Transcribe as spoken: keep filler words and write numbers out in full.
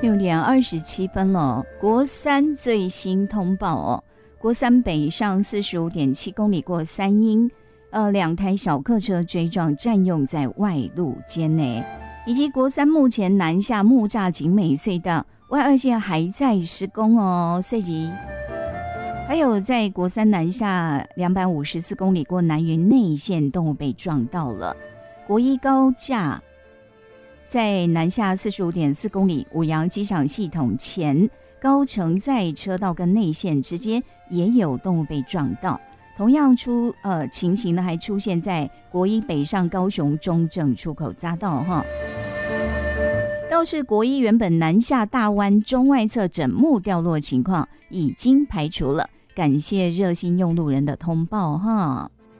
六点二十七分了，国三最新通报哦，国三北上四十五点七公里过三英，呃，两台小客车追撞占用在外路间内，以及国三目前南下木栅景美隧道外二线还在施工哦，所以还有在国三南下两百五十四公里过南云内线动物被撞到了，国一高架在南下四十五点四公里五羊机场系统前高承载车道跟内线之间也有动物被撞到，同样出呃情形呢还出现在国一北上高雄中正出口匝道哈。倒是国一原本南下大湾中外侧枕木掉落情况已经排除了，感谢热心用路人的通报哈。